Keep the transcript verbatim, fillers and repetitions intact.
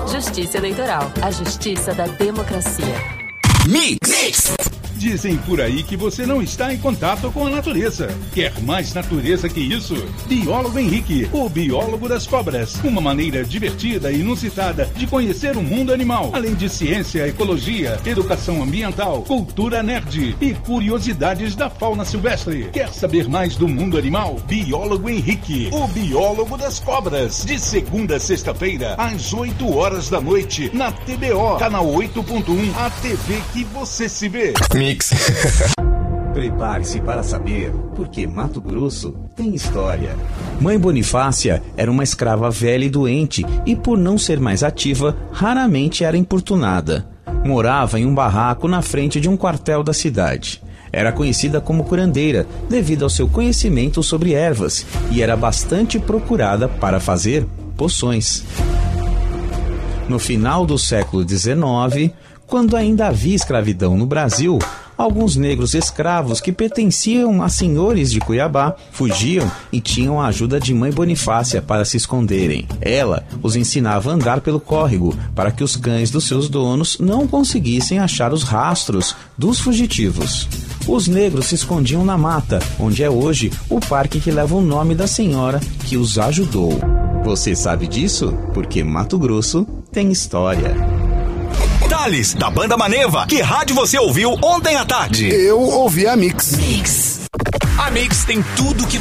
Justiça Eleitoral, a justiça da democracia. Mix. Mix. Dizem por aí que você não está em contato com a natureza. Quer mais natureza que isso? Biólogo Henrique, o biólogo das cobras. Uma maneira divertida e inusitada de conhecer o mundo animal. Além de ciência, ecologia, educação ambiental, cultura nerd e curiosidades da fauna silvestre. Quer saber mais do mundo animal? Biólogo Henrique, o biólogo das cobras. De segunda a sexta-feira, às oito horas da noite, na T B O, canal oito ponto um, a T V que você se vê. Mix. Prepare-se para saber porque Mato Grosso tem história. Mãe Bonifácia era uma escrava velha e doente e, por não ser mais ativa, raramente era importunada. Morava em um barraco na frente de um quartel da cidade. Era conhecida como curandeira devido ao seu conhecimento sobre ervas e era bastante procurada para fazer poções. No final do século dezenove, quando ainda havia escravidão no Brasil, alguns negros escravos que pertenciam a senhores de Cuiabá fugiam e tinham a ajuda de Mãe Bonifácia para se esconderem. Ela os ensinava a andar pelo córrego para que os cães dos seus donos não conseguissem achar os rastros dos fugitivos. Os negros se escondiam na mata, onde é hoje o parque que leva o nome da senhora que os ajudou. Você sabe disso? Porque Mato Grosso tem história. Thales, da Banda Maneva. Que rádio você ouviu ontem à tarde? Eu ouvi a Mix. Mix. A Mix tem tudo que